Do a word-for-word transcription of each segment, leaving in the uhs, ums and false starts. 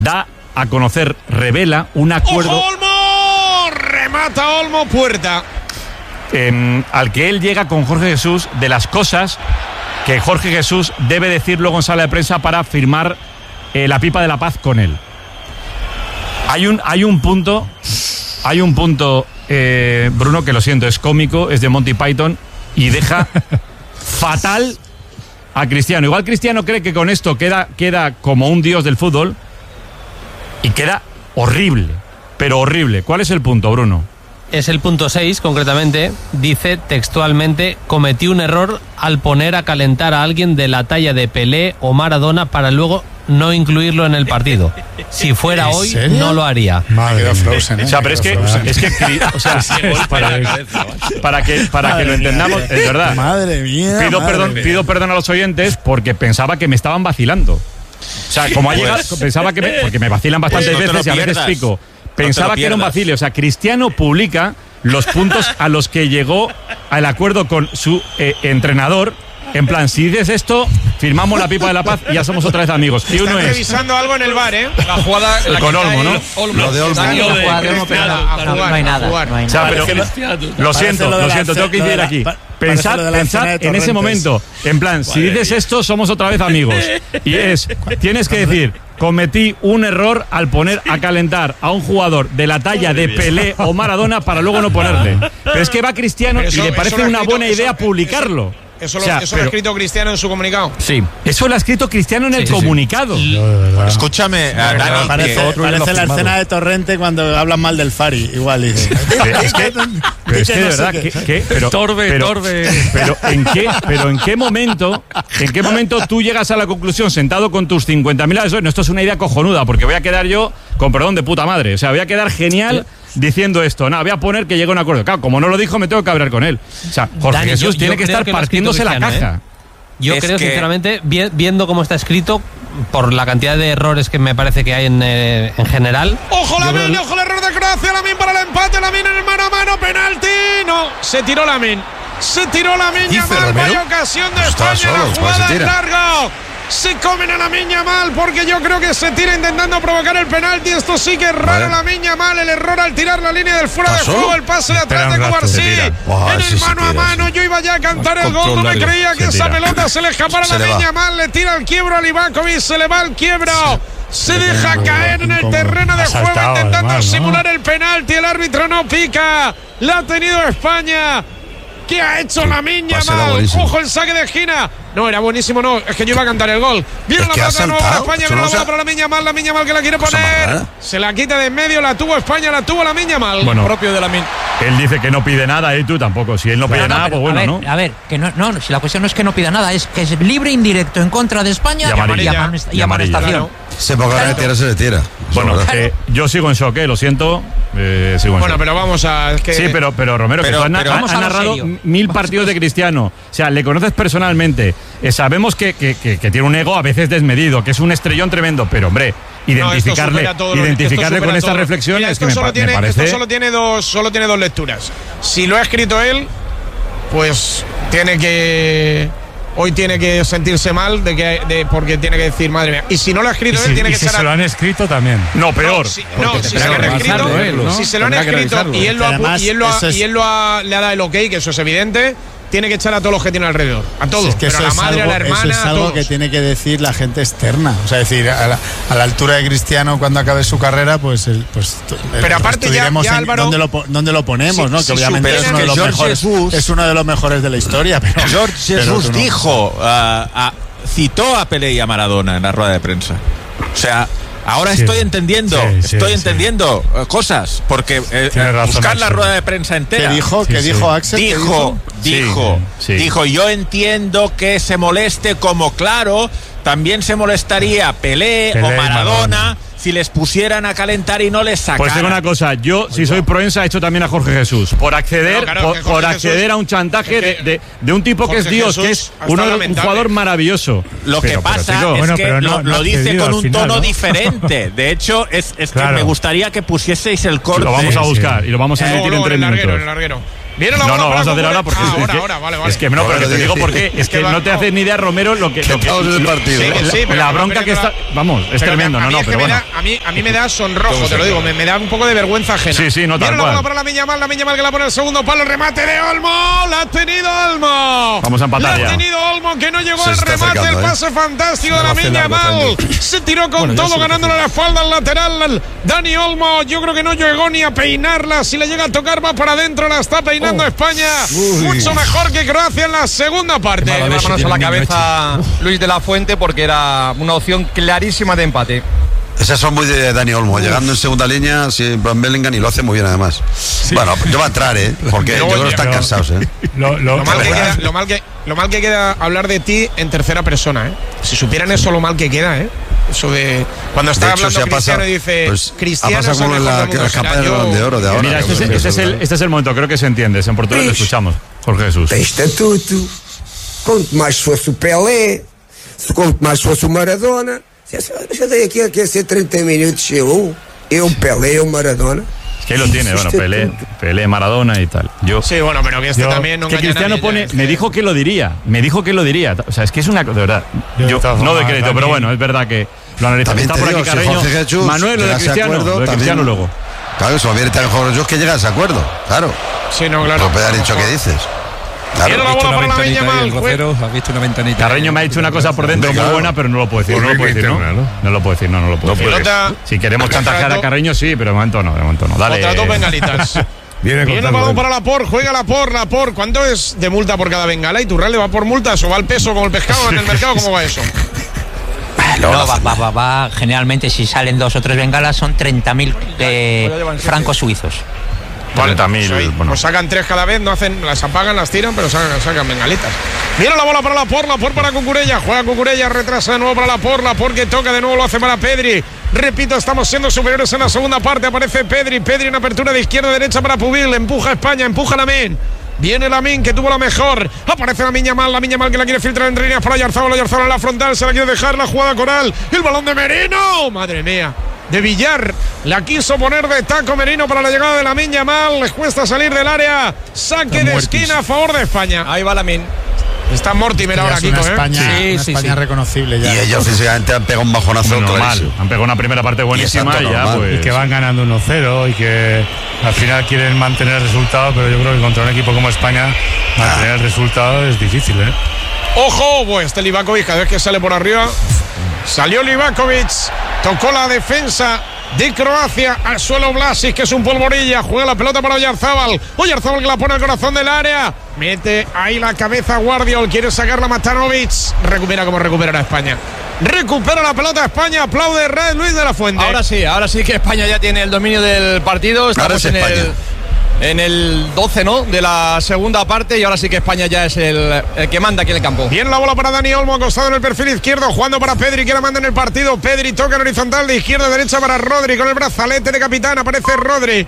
da a conocer, revela un acuerdo... ¡Ojo, Olmo! Remata Olmo, puerta. Eh, al que él llega con Jorge Jesús de las cosas que Jorge Jesús debe decir luego en sala de prensa para firmar eh, la pipa de la paz con él. Hay un, hay un punto, hay un punto, eh, Bruno, que lo siento, es cómico, es de Monty Python y deja fatal a Cristiano. Igual Cristiano cree que con esto queda, queda como un dios del fútbol y queda horrible, pero horrible. ¿Cuál es el punto, Bruno? Es el punto seis, concretamente. Dice textualmente: cometí un error al poner a calentar a alguien de la talla de Pelé o Maradona para luego no incluirlo en el partido. Si fuera hoy, serio? no lo haría. Madre Frozen, ¿eh? O sea, pero es que, es que, o sea, para, para que, para que lo entendamos, es verdad. Madre mía. Pido madre perdón, mía. pido perdón a los oyentes porque pensaba que me estaban vacilando. O sea, como ha llegado, pensaba que me, porque me vacilan bastantes Pues no te veces y lo a veces pierdas. pico. No Pensaba te lo que era un pierdas. vacile. O sea, Cristiano publica los puntos a los que llegó al acuerdo con su eh, entrenador. En plan, si dices esto, firmamos la pipa de la paz y ya somos otra vez amigos. Y uno Están es revisando algo en el bar, ¿eh? La jugada la con que Olmo, cae ¿no? Olmo. Lo de Olmo. Está No, lo de juega de Olmo, pero Cristiano. a no, jugar, no hay a nada, jugar. no hay O sea, nada. pero, Cristiano. lo Parece siento, lo de lo la siento, ce- tengo que lo de incidir la- aquí. pa- parece Pensad, lo de la pensad escena de en ese Torrentes. momento, en plan, si dices esto, somos otra vez amigos. Y es, tienes que decir, cometí un error al poner a calentar a un jugador de la talla de Pelé o Maradona para luego no ponerle. Pero es que va Cristiano Pero y eso- le eso parece lo ha una escrito- buena idea eso- publicarlo. Eso, lo, O sea, eso lo pero- ha escrito Cristiano en su comunicado. Sí. Eso lo ha escrito Cristiano en el Sí, sí, sí. comunicado. Escúchame, a Dani, Parece, que- parece la escena de Torrente cuando hablan mal del Fari. Igual dice. Pero es que, pero es que de verdad, que, que- pero, Torbe, pero, torbe. Pero en qué, pero en qué momento, en qué momento tú llegas a la conclusión sentado con tus cincuenta mil asesores, no, esto es una idea cojonuda, porque voy a quedar yo con perdón de puta madre, o sea, voy a quedar genial diciendo esto, no, voy a poner que llegue a un acuerdo. Claro, como no lo dijo, me tengo que hablar con él. O sea, Jorge Dani, Jesús yo- tiene yo que creo estar que lo ha escrito partiéndose la Cristiano, caja. ¿eh? Yo Es creo, que- sinceramente, vi- viendo cómo está escrito, por la cantidad de errores que me parece que hay en, eh, en general. ¡Ojo yo Lamin! creo- ¡Ojo el error de Croacia! Lamin para el empate. Lamin en el mano a mano. ¡Penalti! No, se tiró Lamin. Se tiró Lamin Dice Yamal. Romero. Vaya ocasión de Está España. solo, La ¿cuál jugada se es tira? largo. Se comen a Lamin Yamal porque yo creo que se tira intentando provocar el penalti. Esto sí que es raro. Vale. Lamin Yamal. El error al tirar la línea del fuera de ¿Está juego. solo? El pase de Espera atrás un de rato, Cubarsí. se tira. Buah, En el sí se mano a tira, mano. sí. Yo iba ya a cantar el Control gol. No me largo. creía que Se esa tira. pelota se le escapara a Se le Lamin va. Yamal. Le tira el quiebro a Livakovic. Se le va el quiebro. Se deja caer en el terreno de Ha juego saltado, intentando además, ¿no? simular el penalti. El árbitro no pica. La ha tenido España. ¿Qué ha hecho Lamine Pase era Yamal? buenísimo. Ojo el saque de esquina. No, era buenísimo, no. Es que yo iba a cantar el gol. Viene Es la que ha pelota de nuevo para saltado. España. Eso Viene no la se bola ha- para Lamine Yamal. Lamine Yamal que la quiere Cosa poner. más rara. Se la quita de en medio. La tuvo España. La tuvo Lamine Yamal. Bueno, Propio de Lamin. él dice que no pide nada y tú tampoco. Si él no pide No, no, nada, pero, pues bueno, a ver, ¿no? a ver, que no, no, si la cuestión no es que no pida nada, es que es libre e indirecto en contra de España Y amarilla. y amonest- y Y amarilla. amonestación. Se ponga a tirar, se le tira. Eso Bueno, es verdad. eh, yo sigo en shock, eh, lo siento. Eh, sigo en Bueno, shock. pero vamos a. Es que Sí, pero, pero Romero, Pero- que tú has, na- pero has vamos a lo narrado serio. mil partidos de Cristiano. O sea, le conoces personalmente. Eh, sabemos que, que, que, que tiene un ego a veces desmedido, que es un estrellón tremendo. Pero, hombre, No, esto identificarle, supera todo lo- identificarle esto con supera estas todo. reflexiones Mira, que esto me, solo pa- tiene, me parece. Esto solo tiene, dos, solo tiene dos lecturas. Si lo ha escrito él, pues tiene que. Hoy tiene que sentirse mal de que, de, porque tiene que decir, madre mía. Y si no lo ha escrito él, tiene que si echar se a- lo han escrito también. No, peor. No, si, no, si se tendrá lo han que escrito, revisarlo él, ¿no? si se lo han Tendrá que escrito revisarlo. y él lo ha, Además, y él lo ha- eso es- y él lo ha- le ha dado el ok, que eso es evidente, tiene que echar a todos los que tiene alrededor. A todos. Es que pero eso a la es madre, algo, a la hermana, eso es a algo todos. que tiene que decir la gente externa. O sea, decir, a la, a la altura de Cristiano, cuando acabe su carrera, pues, el, pues t- Pero el- aparte ya- estudiaremos ya, en Álvaro- dónde, lo, po- dónde lo ponemos, Sí, ¿no? sí, Que obviamente supera es uno, de que los George mejores, Jesús- es uno de los mejores de la historia. Pero, George pero Jesús tú no. dijo, ah, ah, citó a Pelé y a Maradona en la rueda de prensa. O sea, ahora Sí, estoy entendiendo, sí, sí, estoy sí. entendiendo eh, cosas, porque eh, Tienes razón, buscar la Axel. rueda de prensa entera. ¿Qué dijo? Sí, ¿Qué sí. dijo Axel? ¿Qué Dijo, Sí, dijo, sí. dijo, yo entiendo que se moleste como claro, también se molestaría Pelé, Pelé o y Maradona, Maradona. si les pusieran a calentar y no les sacaran. Pues tengo una cosa, yo si soy proensa he hecho también a Jorge Jesús por acceder, No, claro, por, que Jorge por Jesús- acceder a un chantaje es que de, de, de un tipo que es Jorge Dios, Jesús que es ha uno estado de- un lamentable. jugador maravilloso. Lo que Pero- pero, pasa chico, es Bueno, que pero lo, no- no lo ha dice cedido con al un final, tono ¿no? diferente. De hecho, es, es que Claro. me gustaría que pusieseis el corte. lo vamos a Sí, buscar sí. y lo vamos a Luego, emitir en luego, tres en el larguero, minutos. en el larguero. Viene la No, bola no, para vamos a hacer ahora porque ah, es, ahora, que, ahora, vale, vale. es que no, pero te digo por qué. Es que va- no te haces ni idea, Romero, lo que. Lo que Estamos en el partido. Sí, ¿no? que sí, pero la me va bronca que perdiendo está. la- Vamos, es Pero tremendo, a no, mí no, es que pero me bueno. da- a, mí, a mí me da sonrojo, te lo digo, me, me da un poco de vergüenza ajena. Sí, sí, no, tal Viene la cual. bola para la Miñamal, la Miñamal que la pone el segundo palo, el remate de Olmo, la ha tenido Olmo. Vamos a empatar La ya. ha tenido Olmo, que no llegó Se al está remate, acercando, el ¿eh? pase fantástico de Se la va a hacer largo, Miñamal. tranquilo. Se tiró con Bueno, ya todo, se lo ganándole la espalda al lateral. Dani Olmo, yo creo que no llegó ni a peinarla. Si le llega a tocar, va para adentro, la está peinando España. Mucho mejor que Croacia en la segunda parte. Lleva las manos a la cabeza Luis de la Fuente porque era una opción clarísima de empate. Esas son muy de Dani Olmo, llegando en segunda línea, si Van Bellingham, y lo hace muy bien además. Bueno, yo va a entrar, ¿eh? Porque yo creo que están cansados, ¿eh? Lo, lo- Lo mal, que ¿verdad? queda, lo, mal que, lo mal que queda hablar de ti en tercera persona, ¿eh? Si supieran eso, lo mal que queda, ¿eh? Eso de. Cuando está De hecho, hablando se ha Cristiano pasado- y dice. pues, Cristiano ha pasado es el como en mejor la, del mundo. la Será campaña del yo- Balón de Oro de ahora. Mira, este es, que este es el, este es el momento, creo que se entiende. En portugués lo escuchamos. Jorge Jesús. Tem estatuto. Quanto mais fosse o Pelé, se quanto mais fosse o Maradona. Já já dei aqui a ser treinta minutos eu, eu Pelé, eu Maradona. Es que ahí lo tiene, bueno, Pelé, Pelé, Maradona y tal. Yo. Sí, bueno, pero que este Yo- también no que engaña a Cristiano nadie, pone, ya, es me que- dijo que lo diría, me dijo que lo diría. O sea, es que es una cosa, de verdad. Yo, Yo de todas no doy formas, crédito, pero también- bueno, es verdad que lo analizamos. También Está te por aquí digo, si Carreño. Jorge Jesús Manuel, lo de llega a ese Cristiano, acuerdo, lo de también- Cristiano luego. Claro, eso viene tan mejor yo que llega a ese acuerdo, claro. Sí, no, claro. Lo puede haber dicho que dices. Viene Claro. la bola para la Miñamal. jue- ¿Has visto una ventanita? Carreño me ha dicho una cosa por dentro muy Claro. buena, pero no lo puedo decir. No lo puedo decir, ¿no? No lo puedo decir, no, no lo puedo decir. Pelota. Si queremos chantajear a Carreño, sí, pero de momento no, de momento no. Dale. Otras dos bengalitas. Viene Viene el contando, balón ¿eh? para Laporte, juega Laporte, Laporte. ¿Cuánto es de multa por cada bengala? ¿Y Turral le va por multas o va al peso como el pescado en el mercado? ¿Cómo va eso? No, va, va, va, va. Generalmente, si salen dos o tres bengalas, son treinta mil eh, francos suizos. cuarenta mil. Pues, ahí, Bueno. pues sacan tres cada vez, no hacen, las apagan, las tiran, pero sacan, sacan bengalitas. Viene la bola para Laporte, Laporte para Cucurella, juega Cucurella, retrasa de nuevo para Laporte, Laporte que toca de nuevo, lo hace para Pedri. Repito, estamos siendo superiores en la segunda parte, aparece Pedri, Pedri en apertura de izquierda a derecha para Pubil, empuja a España, empuja a Lamine. Viene Lamine, que tuvo la mejor. Aparece la Miñamal, la Miñamal que la quiere filtrar entre líneas para Oyarzabal, Oyarzabal en la frontal, se la quiere dejar, la jugada coral. El balón de Merino, madre mía. De Villar, la quiso poner de taco Merino para la llegada de la Miñamal. Les cuesta salir del área. Saque de esquina a favor de España. Ahí va Lamine. Está Mortimer Ya ahora, es una Kiko, ¿eh? España, Sí, una sí, España sí. reconocible ya. Y ellos físicamente han pegado un bajonazo Normal. clarísimo. Han pegado una primera parte buenísima exacto, y ya, normal. pues. Y que van ganando uno cero y que al final quieren mantener el resultado, pero yo creo que contra un equipo como España mantener el resultado es difícil, ¿eh? Ojo, pues este Livakovic cada vez que sale por arriba. Salió Livakovic, tocó la defensa de Croacia al suelo. Vlasic, que es un polvorilla, juega la pelota para Oyarzabal. Oyarzabal que la pone al corazón del área. Mete ahí la cabeza Guardiol, quiere sacarla Matanovic. Recupera como recuperará España. Recupera la pelota España, aplaude Red Luis de la Fuente. Ahora sí, ahora sí que España ya tiene el dominio del partido. Ahora Estamos es en España. el, en el doce, ¿no? De la segunda parte y ahora sí que España ya es el, el que manda aquí en el campo. Viene la bola para Dani Olmo, acostado en el perfil izquierdo, jugando para Pedri, que la manda en el partido. Pedri toca en horizontal de izquierda a derecha para Rodri, con el brazalete de capitán, aparece Rodri.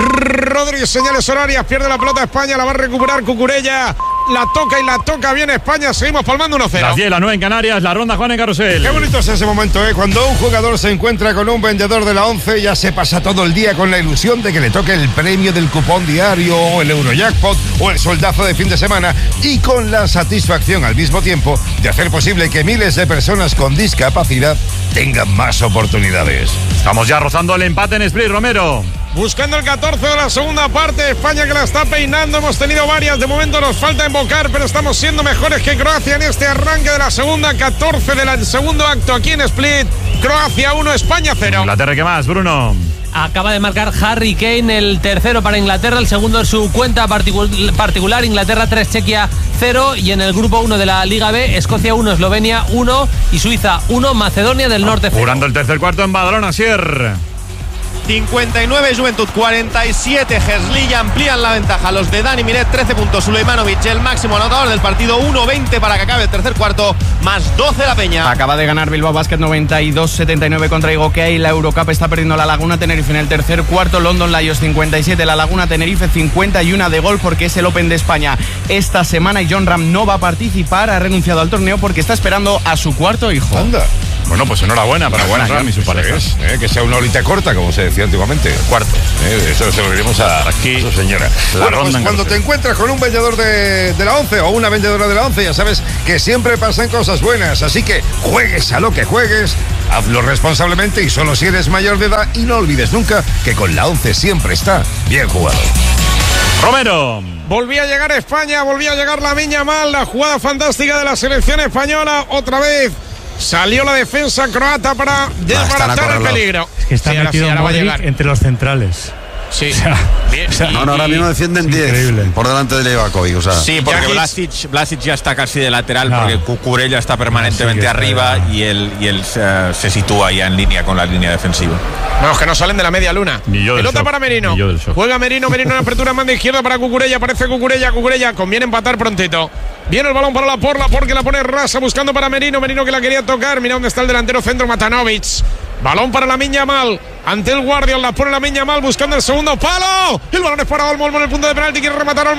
Rodri, señales horarias, pierde la pelota España, la va a recuperar Cucurella. La toca y la toca bien España, seguimos palmando uno cero. Las diez, las nueve en Canarias, la ronda Juan en Carrusel. Qué bonito es ese momento, ¿eh? Cuando un jugador se encuentra con un vendedor de la once, ya se pasa todo el día con la ilusión de que le toque el premio del cupón diario, o el Eurojackpot, o el soldazo de fin de semana, y con la satisfacción al mismo tiempo de hacer posible que miles de personas con discapacidad tengan más oportunidades. Estamos ya rozando el empate en Split, Romero. Buscando el catorce de la segunda parte, España que la está peinando, hemos tenido varias, de momento nos falta invocar, pero estamos siendo mejores que Croacia en este arranque de la segunda, catorce del segundo acto aquí en Split, Croacia uno, España cero. Inglaterra, ¿qué más, Bruno? Acaba de marcar Harry Kane el tercero para Inglaterra, el segundo en su cuenta particu- particular, Inglaterra tres, Chequia cero, y en el grupo uno de la Liga B, Escocia uno, Eslovenia uno y Suiza uno, Macedonia del Norte cero. Jurando el tercer cuarto en Badalona, Sier. cincuenta y nueve Juventud, cuarenta y siete Herzliya, amplían la ventaja los de Dani Miret, trece puntos Sulejmanovic, el máximo anotador del partido, uno veinte para que acabe el tercer cuarto, más doce la Peña. Acaba de ganar Bilbao Basket noventa y dos setenta y nueve contra Igoquea, la Eurocup está perdiendo la Laguna Tenerife en el tercer cuarto, London Lions cincuenta y siete, la Laguna Tenerife cincuenta y uno de gol porque es el Open de España esta semana y John Ram no va a participar, ha renunciado al torneo porque está esperando a su cuarto hijo. Anda. Bueno, pues enhorabuena para Enhorabuena, Rami y su eso pareja. es, eh, que sea una horita corta, como se decía antiguamente. Cuarto. Eh, eso se lo diremos a, Aquí, a su señora. la Bueno, ronda pues en cuando te grosero. encuentras con un vendedor de, de la once o una vendedora de la once, ya sabes que siempre pasan cosas buenas. Así que juegues a lo que juegues, hazlo responsablemente y solo si eres mayor de edad. Y no olvides nunca que con la once siempre está bien jugado. Romero. Volvía a llegar España, volvía a llegar Lamine Yamal, la jugada fantástica de la selección española. Otra vez salió la defensa croata para desbaratar el peligro. Es que está Sí, ahora metido sí, ahora va a Modric llegar. entre los centrales. Sí. O sea, Bien. o sea, No, no, ahora mismo defienden diez por delante de Levakovic, o sea. Sí, porque Jakic. Vlasic, Vlasic ya está casi de lateral, No. porque Cucurella está permanentemente Sí, está arriba ya. y él, y él se, se sitúa ya en línea con la línea defensiva. Vamos, que no salen de la media luna. Ni yo del Pelota shock, para Merino. ni yo del shock. Juega Merino, Merino en apertura, manda izquierda para Cucurella. Aparece Cucurella, Cucurella. Conviene empatar prontito. Viene el balón para la Porla, porque la pone rasa buscando para Merino. Merino que la quería tocar. Mira dónde está el delantero centro, Matanovic. Balón para Lamine Yamal. Ante el Guardian la pone Lamine Yamal buscando el segundo palo. El balón es para Olmo. Olmo en el punto de penalti. Quiere rematar Olmo.